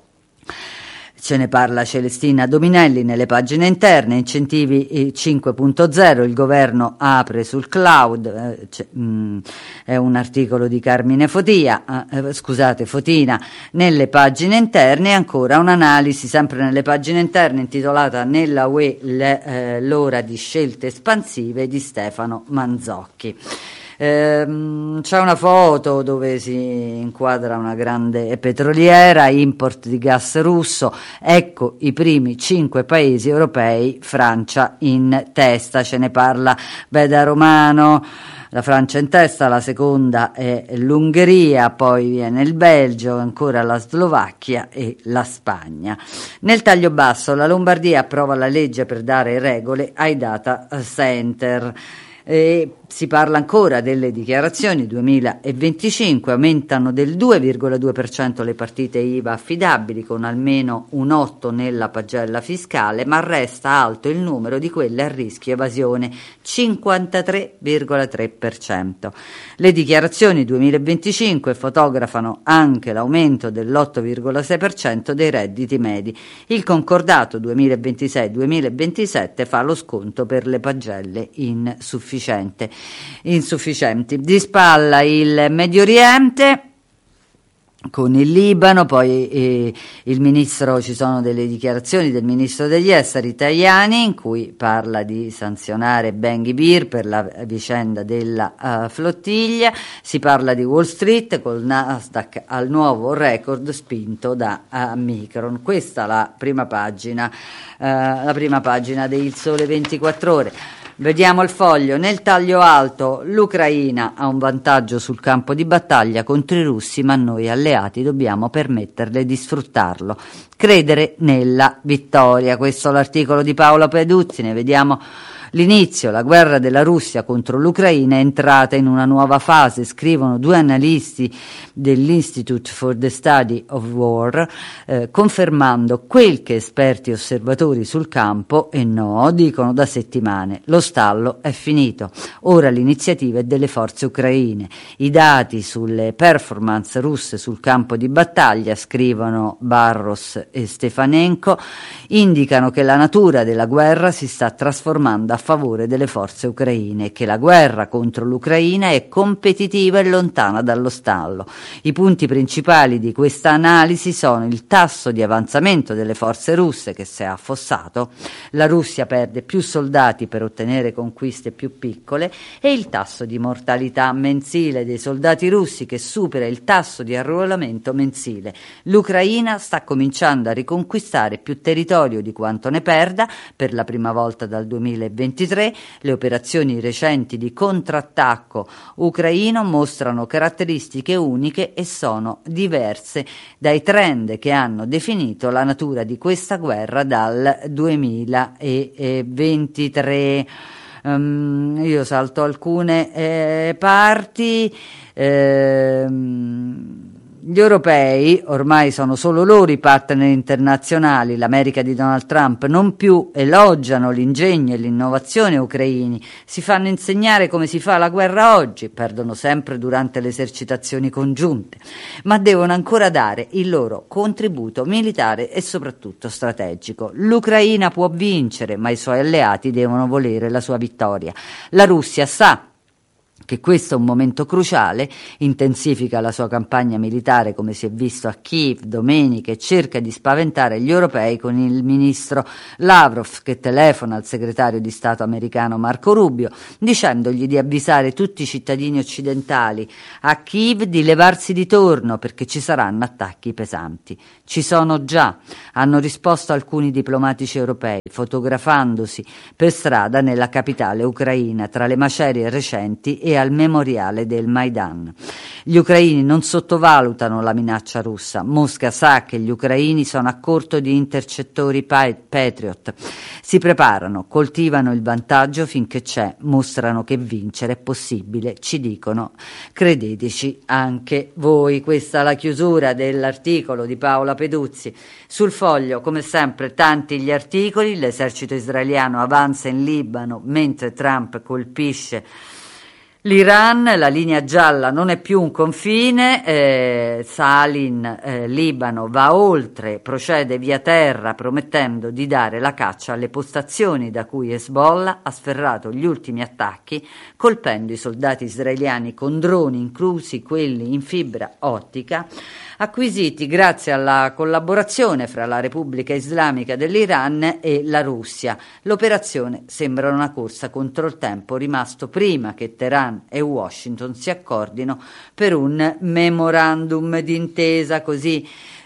Speaker 6: Ce ne parla Celestina Dominelli nelle pagine interne. Incentivi 5.0, il governo apre sul cloud, è un articolo di Carmine Fotina nelle pagine interne. Ancora un'analisi sempre nelle pagine interne intitolata Nella UE l'ora di scelte espansive di Stefano Manzocchi. C'è una foto dove si inquadra una grande petroliera, import di gas russo, ecco i primi 5 paesi europei, Francia in testa, ce ne parla Beda Romano. La Francia in testa, la seconda è l'Ungheria, poi viene il Belgio, ancora la Slovacchia e la Spagna. Nel taglio basso la Lombardia approva la legge per dare regole ai data center. E si parla ancora delle dichiarazioni 2025, aumentano del 2,2% le partite IVA affidabili con almeno un 8 nella pagella fiscale, ma resta alto il numero di quelle a rischio evasione, 53,3%. Le dichiarazioni 2025 fotografano anche l'aumento dell'8,6% dei redditi medi. Il concordato 2026-2027 fa lo sconto per le pagelle insufficienti. Di spalla il Medio Oriente con il Libano, poi ci sono delle dichiarazioni del ministro degli esteri Tajani in cui parla di sanzionare Ben Gvir per la vicenda della flottiglia. Si parla di Wall Street col Nasdaq al nuovo record spinto da Micron. Questa la prima pagina del Sole 24 Ore. Vediamo il Foglio. Nel taglio alto l'Ucraina ha un vantaggio sul campo di battaglia contro i russi, ma noi alleati dobbiamo permetterle di sfruttarlo. Credere nella vittoria. Questo è l'articolo di Paolo Peduzzi. Ne vediamo l'inizio. La guerra della Russia contro l'Ucraina è entrata in una nuova fase, scrivono 2 analisti dell'Institute for the Study of War, confermando quel che esperti e osservatori sul campo dicono da settimane. Lo stallo è finito. Ora l'iniziativa è delle forze ucraine. I dati sulle performance russe sul campo di battaglia, scrivono Barros e Stefanenko, indicano che la natura della guerra si sta trasformando a favore delle forze ucraine e che la guerra contro l'Ucraina è competitiva e lontana dallo stallo. I punti principali di questa analisi sono il tasso di avanzamento delle forze russe che si è affossato, la Russia perde più soldati per ottenere conquiste più piccole e il tasso di mortalità mensile dei soldati russi che supera il tasso di arruolamento mensile. L'Ucraina sta cominciando a riconquistare più territorio di quanto ne perda per la prima volta dal 2023. Le operazioni recenti di contrattacco ucraino mostrano caratteristiche uniche e sono diverse dai trend che hanno definito la natura di questa guerra dal 2023. Io salto alcune parti. Gli europei, ormai sono solo loro i partner internazionali, l'America di Donald Trump non più, elogiano l'ingegno e l'innovazione ucraini, si fanno insegnare come si fa la guerra oggi, perdono sempre durante le esercitazioni congiunte, ma devono ancora dare il loro contributo militare e soprattutto strategico. L'Ucraina può vincere, ma i suoi alleati devono volere la sua vittoria. La Russia sa che questo è un momento cruciale, intensifica la sua campagna militare come si è visto a Kiev domenica e cerca di spaventare gli europei con il ministro Lavrov che telefona al segretario di Stato americano Marco Rubio dicendogli di avvisare tutti i cittadini occidentali a Kiev di levarsi di torno perché ci saranno attacchi pesanti. Ci sono già, hanno risposto alcuni diplomatici europei fotografandosi per strada nella capitale ucraina tra le macerie recenti e al memoriale del Maidan. Gli ucraini non sottovalutano la minaccia russa. Mosca sa che gli ucraini sono a corto di intercettori Patriot. Si preparano, coltivano il vantaggio finché c'è, mostrano che vincere è possibile, ci dicono. Credeteci anche voi. Questa è la chiusura dell'articolo di Paola Peduzzi. Sul Foglio, come sempre, tanti gli articoli. L'esercito israeliano avanza in Libano mentre Trump colpisce l'Iran, la linea gialla non è più un confine, Salin, Libano, va oltre, procede via terra promettendo di dare la caccia alle postazioni da cui Hezbollah ha sferrato gli ultimi attacchi, colpendo i soldati israeliani con droni, inclusi quelli in fibra ottica, acquisiti grazie alla collaborazione fra la Repubblica Islamica dell'Iran e la Russia. L'operazione sembra una corsa contro il tempo, rimasto prima che Teheran e Washington si accordino per un memorandum d'intesa, così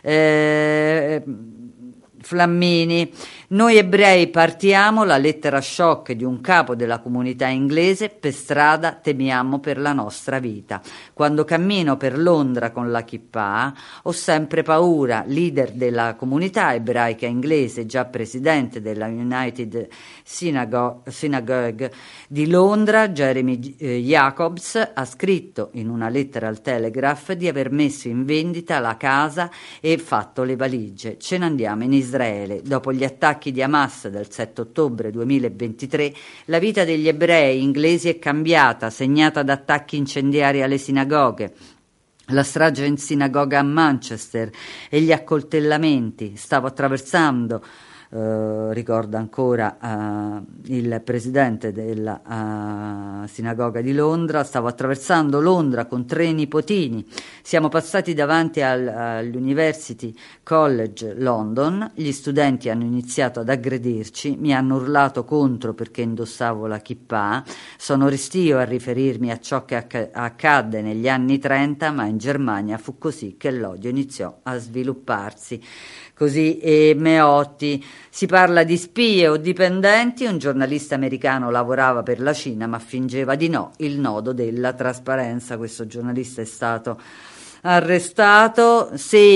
Speaker 6: Flammini. Noi ebrei partiamo, la lettera shock di un capo della comunità inglese, per strada temiamo per la nostra vita. Quando cammino per Londra con la kippah ho sempre paura. Leader della comunità ebraica inglese, già presidente della United Synagogue di Londra, Jeremy Jacobs, ha scritto in una lettera al Telegraph di aver messo in vendita la casa e fatto le valigie. Ce ne andiamo in Israele. Dopo gli attacchi di Hamas del 7 ottobre 2023, la vita degli ebrei inglesi è cambiata, segnata da attacchi incendiari alle sinagoghe, la strage in sinagoga a Manchester e gli accoltellamenti. Stavo attraversando, ricorda ancora il presidente della sinagoga di Londra, stavo attraversando Londra con 3 nipotini, siamo passati davanti all'University College London, gli studenti hanno iniziato ad aggredirci, mi hanno urlato contro perché indossavo la kippah, sono restio a riferirmi a ciò che accadde negli anni 30, ma in Germania fu così che l'odio iniziò a svilupparsi. Così Meotti. Si parla di spie o dipendenti, un giornalista americano lavorava per la Cina ma fingeva di no, il nodo della trasparenza. Questo giornalista è stato arrestato.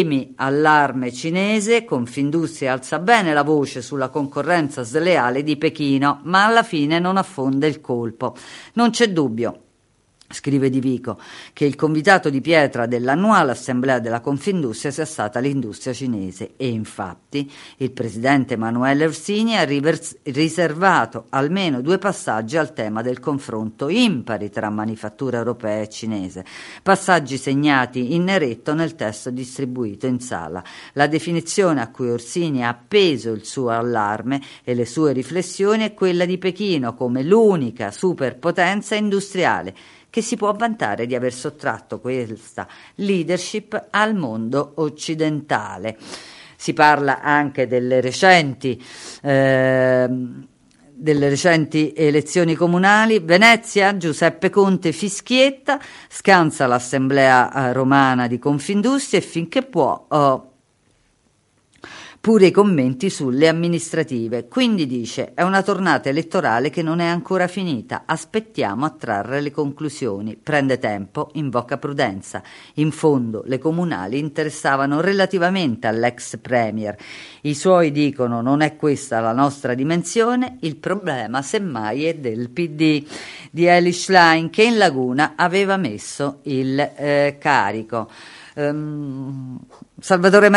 Speaker 6: Allarme cinese, Confindustria alza bene la voce sulla concorrenza sleale di Pechino, ma alla fine non affonda il colpo. Non c'è dubbio, scrive Di Vico, che il convitato di pietra dell'annuale assemblea della Confindustria sia stata l'industria cinese e infatti il presidente Emanuele Orsini ha riservato almeno 2 passaggi al tema del confronto impari tra manifattura europea e cinese, passaggi segnati in neretto nel testo distribuito in sala. La definizione a cui Orsini ha appeso il suo allarme e le sue riflessioni è quella di Pechino come l'unica superpotenza industriale che si può vantare di aver sottratto questa leadership al mondo occidentale. Si parla anche delle recenti elezioni comunali. Venezia, Giuseppe Conte fischietta, scansa l'assemblea romana di Confindustria e finché può pure i commenti sulle amministrative. Quindi dice: è una tornata elettorale che non è ancora finita, aspettiamo a trarre le conclusioni, prende tempo, invoca prudenza. In fondo le comunali interessavano relativamente all'ex premier, i suoi dicono non è questa la nostra dimensione, il problema semmai è del PD di Eli Schlein che in Laguna aveva messo il carico. Salvatore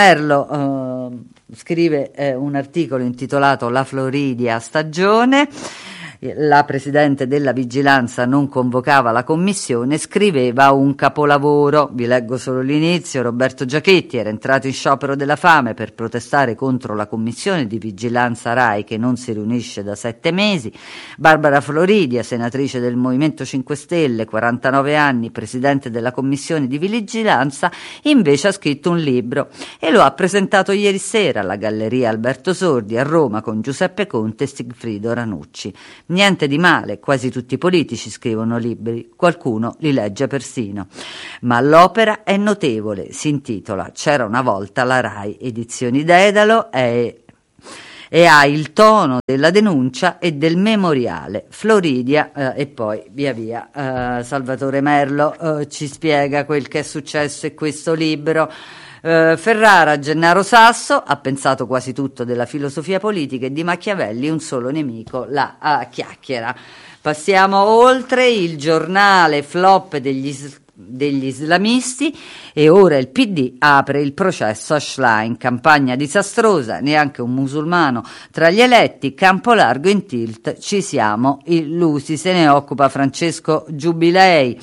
Speaker 6: Merlo scrive un articolo intitolato La Floridia stagione. la Presidente della Vigilanza non convocava la commissione, scriveva un capolavoro. Vi leggo solo l'inizio. Roberto Giachetti era entrato in sciopero della fame per protestare contro la commissione di vigilanza RAI che non si riunisce da 7 mesi. Barbara Floridia, senatrice del Movimento 5 Stelle, 49 anni, Presidente della commissione di vigilanza, invece ha scritto un libro e lo ha presentato ieri sera alla Galleria Alberto Sordi a Roma con Giuseppe Conte e Sigfrido Ranucci. Niente di male, quasi tutti i politici scrivono libri, qualcuno li legge persino. Ma l'opera è notevole, si intitola C'era una volta la RAI, edizioni Dedalo, e ha il tono della denuncia e del memoriale. Floridia e poi via via Salvatore Merlo ci spiega quel che è successo in questo libro. Ferrara, Gennaro Sasso, ha pensato quasi tutto della filosofia politica e di Machiavelli, un solo nemico, la chiacchiera. Passiamo oltre. Il Giornale, flop degli islamisti, e ora il PD apre il processo a Schlein, campagna disastrosa, neanche un musulmano tra gli eletti, campo largo in tilt, ci siamo illusi, se ne occupa Francesco Giubilei.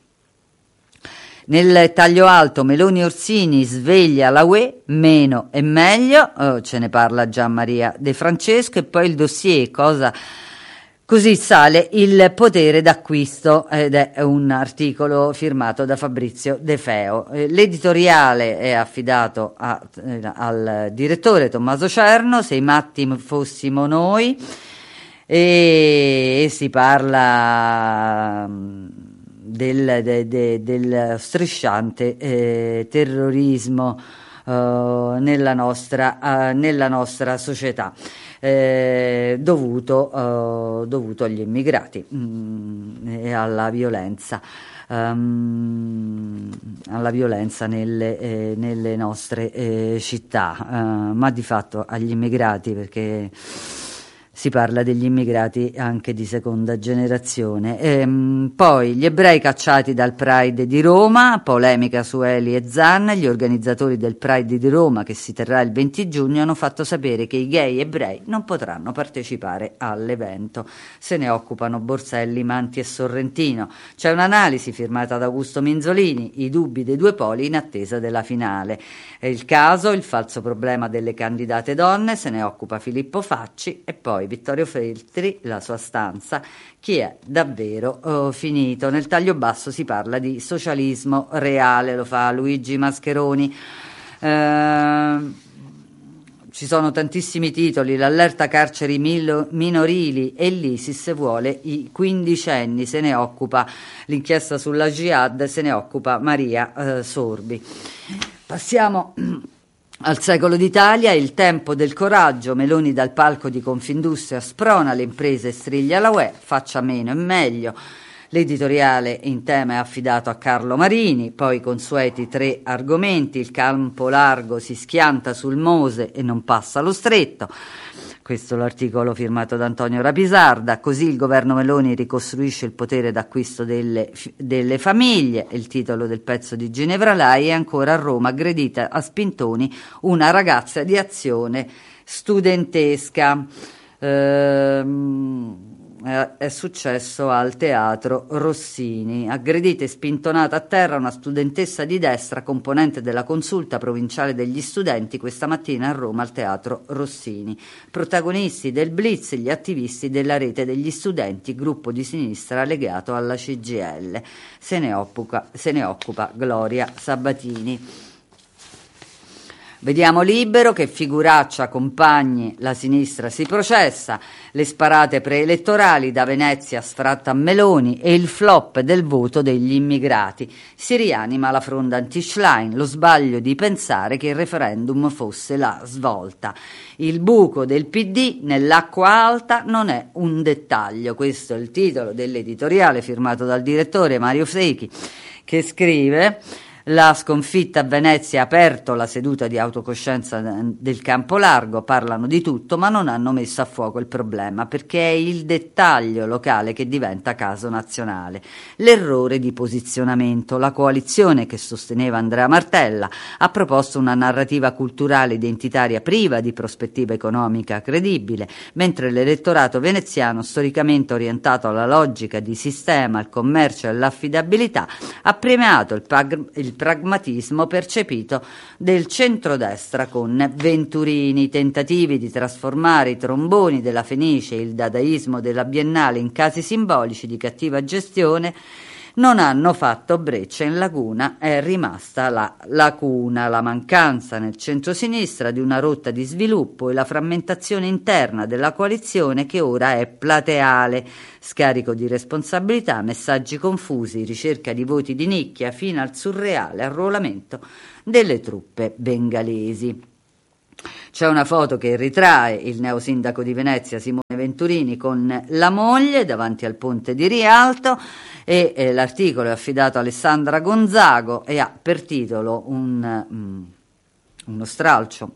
Speaker 6: Nel taglio alto, Meloni Orsini sveglia la UE, meno e meglio, ce ne parla Gian Maria De Francesco. E poi il dossier, così sale il potere d'acquisto, ed è un articolo firmato da Fabrizio De Feo. L'editoriale è affidato al direttore Tommaso Cerno, Se i matti fossimo noi, e si parla del strisciante terrorismo nella nostra società, dovuto agli immigrati e alla violenza nelle nostre città, ma di fatto agli immigrati, perché si parla degli immigrati anche di seconda generazione. Poi gli ebrei cacciati dal Pride di Roma, polemica su Eli e Zan. Gli organizzatori del Pride di Roma, che si terrà il 20 giugno, hanno fatto sapere che i gay ebrei non potranno partecipare all'evento. Se ne occupano Borselli, Manti e Sorrentino. C'è un'analisi firmata da Augusto Minzolini, i dubbi dei due poli in attesa della finale. È il caso, il falso problema delle candidate donne, se ne occupa Filippo Facci. E poi Vittorio Feltri, la sua stanza, chi è davvero finito. Nel taglio basso si parla di socialismo reale, lo fa Luigi Mascheroni. Ci sono tantissimi titoli: l'allerta carceri minorili e l'ISIS vuole i quindicenni, se ne occupa l'inchiesta sulla jihad, se ne occupa Maria Sorbi. Passiamo al Secolo d'Italia. Il tempo del coraggio, Meloni dal palco di Confindustria sprona le imprese e striglia la UE, faccia meno e meglio. L'editoriale in tema è affidato a Carlo Marini. Poi consueti 3 argomenti: il campo largo si schianta sul Mose e non passa lo stretto. Questo è l'articolo firmato da Antonio Rapisarda. Così il governo Meloni ricostruisce il potere d'acquisto delle famiglie. Il titolo del pezzo di Ginevra Lai. È ancora a Roma, aggredita a spintoni una ragazza di Azione Studentesca. È successo al Teatro Rossini. Aggredita e spintonata a terra una studentessa di destra, componente della consulta provinciale degli studenti, questa mattina a Roma al Teatro Rossini. Protagonisti del blitz gli attivisti della rete degli studenti, gruppo di sinistra legato alla CGIL. Se ne occupa Gloria Sabatini. Vediamo Libero, che figuraccia Compagni, la sinistra si processa, le sparate preelettorali, da Venezia sfratta Meloni e il flop del voto degli immigrati. Si rianima la fronda anti-Schlein, lo sbaglio di pensare che il referendum fosse la svolta. Il buco del PD nell'acqua alta non è un dettaglio. Questo è il titolo dell'editoriale firmato dal direttore Mario Secchi, che scrive: La sconfitta a Venezia ha aperto la seduta di autocoscienza del campo largo, parlano di tutto ma non hanno messo a fuoco il problema, perché è il dettaglio locale che diventa caso nazionale. L'errore di posizionamento. La coalizione che sosteneva Andrea Martella ha proposto una narrativa culturale identitaria priva di prospettiva economica credibile, mentre l'elettorato veneziano, storicamente orientato alla logica di sistema, al commercio e all'affidabilità, ha premiato il pragmatismo percepito del centrodestra con Venturini. I tentativi di trasformare i tromboni della Fenice e il dadaismo della Biennale in casi simbolici di cattiva gestione non hanno fatto breccia in laguna, è rimasta la lacuna, la mancanza nel centrosinistra di una rotta di sviluppo e la frammentazione interna della coalizione che ora è plateale, scarico di responsabilità, messaggi confusi, ricerca di voti di nicchia fino al surreale arruolamento delle truppe bengalesi. C'è una foto che ritrae il neosindaco di Venezia Simone Venturini con la moglie davanti al ponte di Rialto e l'articolo è affidato a Alessandra Gonzago e ha per titolo uno stralcio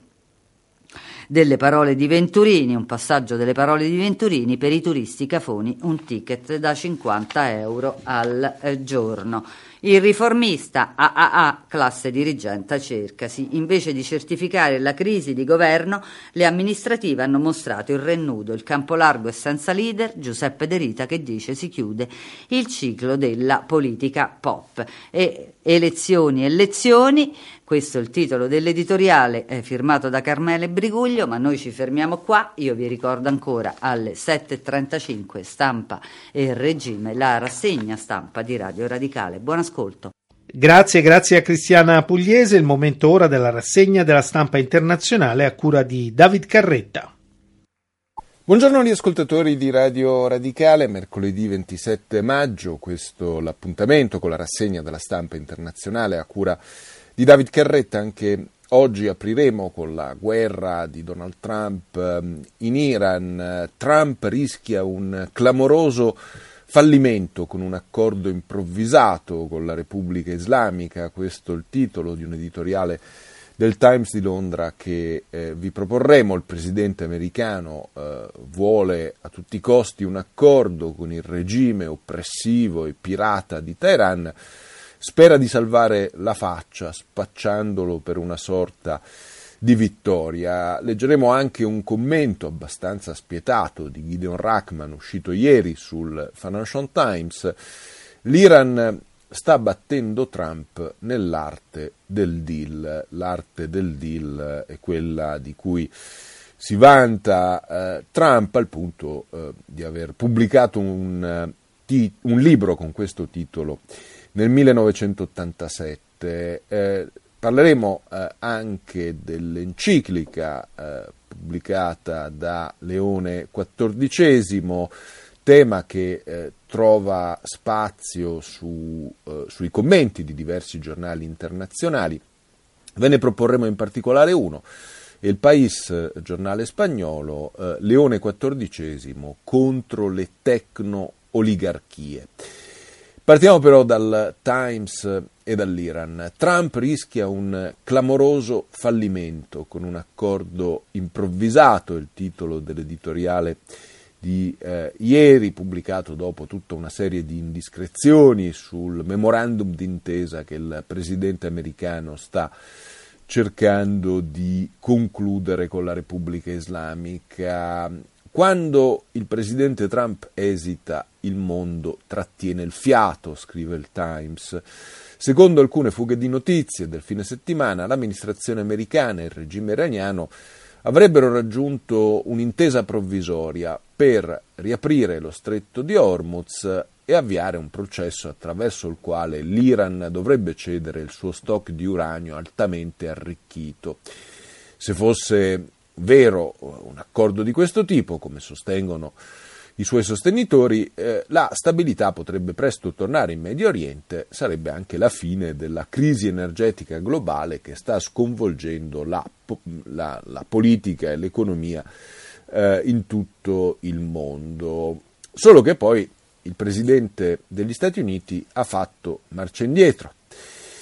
Speaker 6: delle parole di Venturini, un passaggio delle parole di Venturini: per i turisti cafoni un ticket da 50 euro al giorno. Il riformista AAA, classe dirigente, cercasi. Invece di certificare la crisi di governo, le amministrative hanno mostrato il rennudo. Il campo largo è senza leader. Giuseppe De Rita che dice si chiude il ciclo della politica pop. E elezioni e lezioni, questo è il titolo dell'editoriale firmato da Carmele Briguglio, ma noi ci fermiamo qua. Io vi ricordo ancora alle 7.35 Stampa e Regime, la rassegna stampa di Radio Radicale. Buon ascolto.
Speaker 3: Grazie a Cristiana Pugliese. Il momento ora della rassegna della stampa internazionale a cura di David Carretta.
Speaker 7: Buongiorno agli ascoltatori di Radio Radicale, mercoledì 27 maggio, questo l'appuntamento con la rassegna della stampa internazionale a cura di David Carretta. Anche oggi apriremo con la guerra di Donald Trump in Iran. Trump rischia un clamoroso fallimento con un accordo improvvisato con la Repubblica Islamica, questo è il titolo di un editoriale del Times di Londra che vi proporremo. Il presidente americano vuole a tutti i costi un accordo con il regime oppressivo e pirata di Teheran, spera di salvare la faccia spacciandolo per una sorta di vittoria. Leggeremo anche un commento abbastanza spietato di Gideon Rachman uscito ieri sul Financial Times. L'Iran sta battendo Trump nell'arte del deal. L'arte del deal è quella di cui si vanta Trump, al punto di aver pubblicato un libro con questo titolo nel 1987. Parleremo anche dell'enciclica pubblicata da Leone XIV, tema che trova spazio sui commenti di diversi giornali internazionali. Ve ne proporremo in particolare uno, Il País, giornale spagnolo, Leone XIV contro le tecno-oligarchie. Partiamo però dal Times e dall'Iran. Trump rischia un clamoroso fallimento con un accordo improvvisato, il titolo dell'editoriale di ieri, pubblicato dopo tutta una serie di indiscrezioni sul memorandum d'intesa che il presidente americano sta cercando di concludere con la Repubblica Islamica. Quando il presidente Trump esita, il mondo trattiene il fiato, scrive il Times. Secondo alcune fughe di notizie del fine settimana, l'amministrazione americana e il regime iraniano avrebbero raggiunto un'intesa provvisoria per riaprire lo stretto di Hormuz e avviare un processo attraverso il quale l'Iran dovrebbe cedere il suo stock di uranio altamente arricchito. Se fosse vero un accordo di questo tipo, come sostengono i suoi sostenitori, la stabilità potrebbe presto tornare in Medio Oriente, sarebbe anche la fine della crisi energetica globale che sta sconvolgendo la politica e l'economia in tutto il mondo. Solo che poi il presidente degli Stati Uniti ha fatto marcia indietro.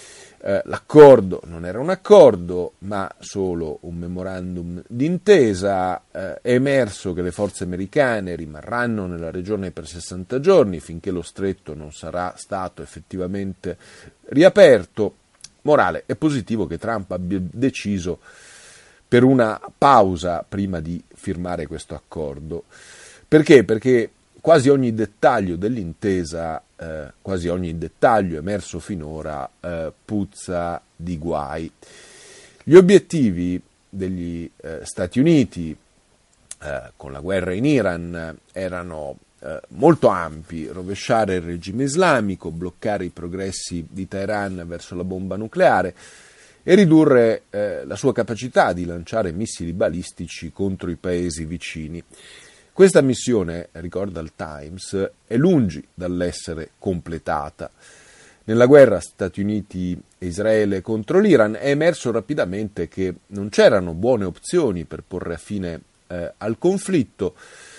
Speaker 7: L'accordo non era un accordo, ma solo un memorandum d'intesa. È emerso che le forze americane rimarranno nella regione per 60 giorni finché lo stretto non sarà stato effettivamente riaperto. Morale, è positivo che Trump abbia deciso per una pausa prima di firmare questo accordo. Perché? Perché quasi ogni dettaglio dell'intesa, quasi ogni dettaglio emerso finora, puzza di guai. Gli obiettivi degli Stati Uniti con la guerra in Iran erano molto ampi: rovesciare il regime islamico, bloccare i progressi di Teheran verso la bomba nucleare e ridurre la sua capacità di lanciare missili balistici contro i paesi vicini. Questa missione, ricorda il Times, è lungi dall'essere completata. Nella guerra Stati Uniti e Israele contro l'Iran è emerso rapidamente che non c'erano buone opzioni per porre fine al conflitto.